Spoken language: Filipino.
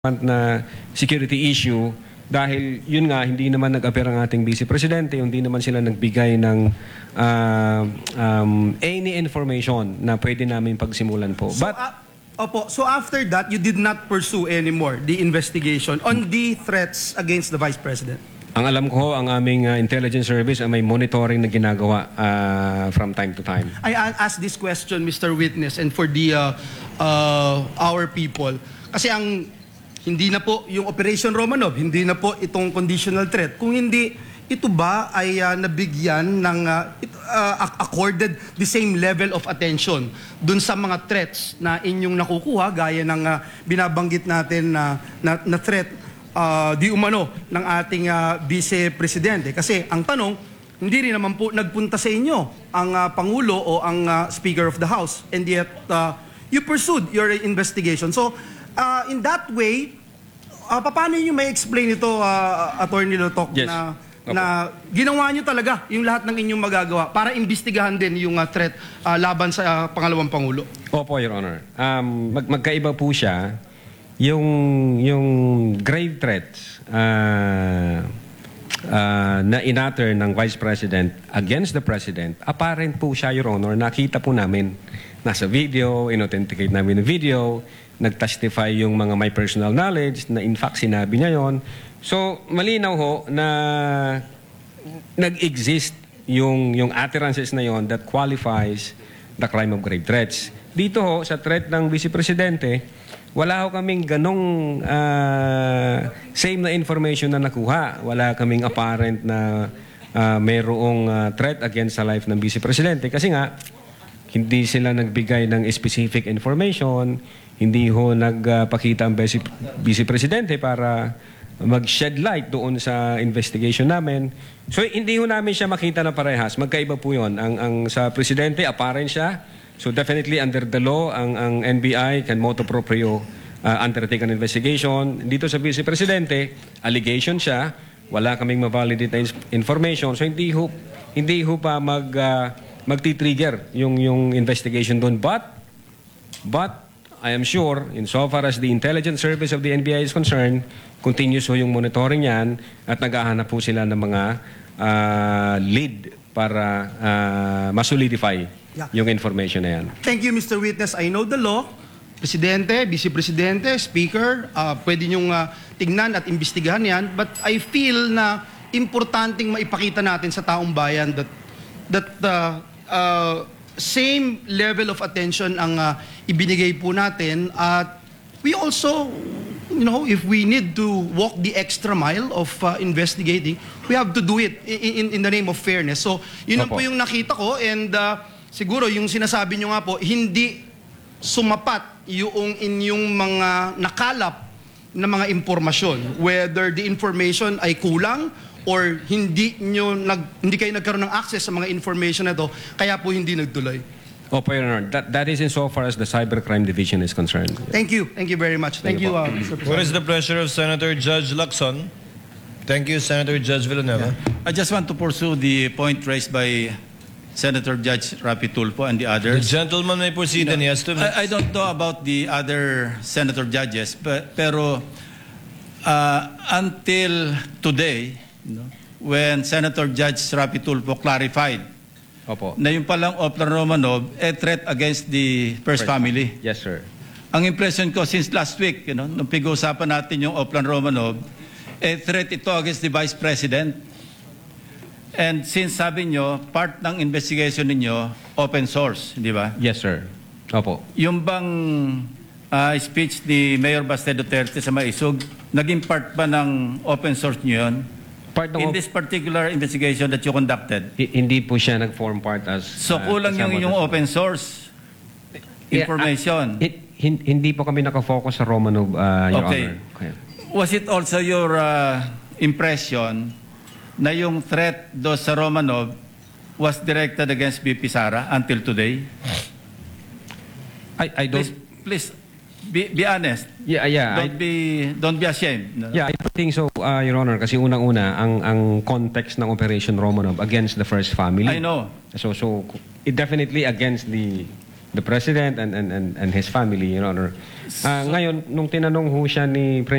na security issue dahil yun nga hindi naman nag-appear ang ating Vice Presidente, hindi naman sila nagbigay ng any information na pwede namin pagsimulan po. So, so after that, you did not pursue anymore the investigation on the threats against the Vice President? Ang alam ko, ang aming intelligence service ay may monitoring na ginagawa from time to time. I ask this question, Mr. Witness, and for the our people. Kasi hindi na po yung Operation Romanov, hindi na po itong conditional threat. Kung hindi, ito ba ay nabigyan ng accorded the same level of attention dun sa mga threats na inyong nakukuha gaya ng binabanggit natin na threat di umano ng ating Vice Presidente? Kasi ang tanong, hindi rin naman po nagpunta sa inyo ang Pangulo o ang Speaker of the House, and yet you pursued your investigation. So, in that way, paano nyo may explain ito, Attorney Lotok, yes, na ginawa nyo talaga yung lahat ng inyong magagawa para imbestigahan din yung threat laban sa pangalawang Pangulo? Opo, Your Honor. Magkaiba po siya. Yung grave threats na inatter ng Vice President against the President, apparent po siya, Your Honor. Nakita po namin. Nasa video, inauthenticate namin yung video, nag-testify yung mga may personal knowledge na in fact sinabi niya yon. So, malinaw ho na nag-exist yung utterances na yon that qualifies the crime of grave threats. Dito ho, sa threat ng Vice Presidente, wala ho kaming ganong same na information na nakuha. Wala kaming apparent na mayroong threat against the life ng Vice Presidente. Kasi nga, hindi sila nagbigay ng specific information, hindi ho nagpakita ang Vice Presidente para mag-shed light doon sa investigation namin. So, hindi ho namin siya makita na parehas. Magkaiba po yun. Ang sa Presidente, apparent siya. So, definitely under the law, ang NBI can motu proprio undertake an investigation. Dito sa Vice Presidente, allegation siya. Wala kaming ma-validate na information. So, hindi ho pa magti-trigger yung investigation doon. But I am sure, insofar as the intelligence service of the NBI is concerned, continuous ho yung monitoring yan at naghahanap po sila ng mga lead para masolidify yung information na yan. Thank you, Mr. Witness. I know the law. Presidente, Vice Presidente, Speaker, pwede nyong tignan at imbestigahan yan. But I feel na importanteng maipakita natin sa taong bayan that same level of attention ang ibinigay po natin, at we also, if we need to walk the extra mile of investigating, we have to do it in the name of fairness. So, yun po yung nakita ko, and siguro yung sinasabi nyo nga po, hindi sumapat yung inyong mga nakalap na mga impormasyon, whether the information ay kulang or hindi kayo nagkaroon ng access sa mga information na ito, kaya po hindi nagtuloy. Opo, Your Honor. That is insofar as the Cybercrime Division is concerned. Thank you. Thank you very much. Thank you, Mr. President. What is the pleasure of Senator Judge Lacson? Thank you, Senator Judge Villanueva. Yeah. I just want to pursue the point raised by Senator Judge Rapi Tulfo and the others. The gentleman may proceed and he has to... I don't know about the other senator judges, pero until today, when Senator Judge Rapi Tulfo clarified na yung palang Oplan Romanov a threat against the first family. Yes, sir. Ang impression ko since last week, nung pag-uusapan natin yung Oplan Romanov, a threat ito against the Vice President. And since sabi nyo, part ng investigation ninyo, open source, di ba? Yes, sir. Opo. Yung bang speech ni Mayor Baste Duterte sa Maisog, naging part ba ng open source nyo yun? In this particular investigation that you conducted? Hindi po siya nag-form part as... So kulang yung inyong open source information? Hindi po kami nakafocus sa Romanov, Your Honor. Okay. Was it also your impression na yung threat do sa Romanov was directed against BP Sara until today? I don't... Please be honest. Yeah. Don't be ashamed. No? Yeah, I think so, Your Honor, kasi unang-una, ang context ng Operation Romanov against the first family. I know. So it definitely against the the President and his family, Your Honor. Ngayon, nung tinanong ho siya ni